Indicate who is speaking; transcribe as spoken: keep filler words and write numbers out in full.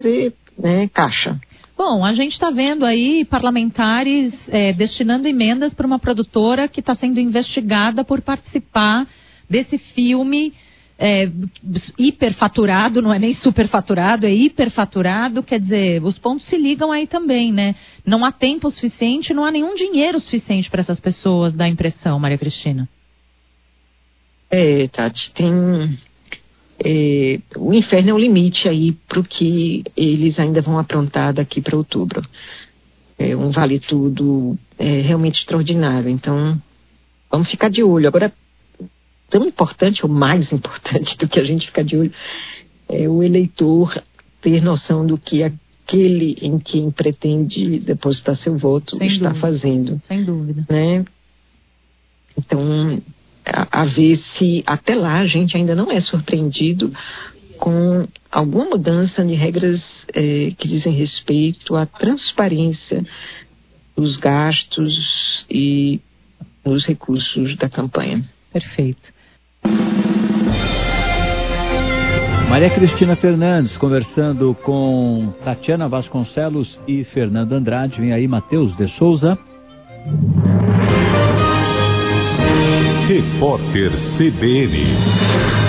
Speaker 1: fazer, né, caixa.
Speaker 2: Bom, a gente está vendo aí parlamentares é, destinando emendas para uma produtora que está sendo investigada por participar desse filme é, hiperfaturado, não é nem superfaturado, é hiperfaturado, quer dizer, os pontos se ligam aí também, né? Não há tempo suficiente, não há nenhum dinheiro suficiente para essas pessoas, dá a impressão, Maria Cristina.
Speaker 1: É, Tati, tem... É, o inferno é o limite aí para o que eles ainda vão aprontar daqui para outubro. É um vale tudo é, realmente extraordinário. Então, vamos ficar de olho. Agora, tão importante, ou mais importante do que a gente ficar de olho, é o eleitor ter noção do que aquele em quem pretende depositar seu voto
Speaker 2: Sem
Speaker 1: está
Speaker 2: dúvida.
Speaker 1: fazendo.
Speaker 2: Sem dúvida.
Speaker 1: Né? Então, a, a ver se até lá a gente ainda não é surpreendido com alguma mudança de regras eh, que dizem respeito à transparência dos gastos e dos recursos da campanha.
Speaker 2: Perfeito.
Speaker 3: Maria Cristina Fernandes conversando com Tatiana Vasconcelos e Fernando Andrade. Vem aí Matheus de Souza.
Speaker 4: Repórter C B N.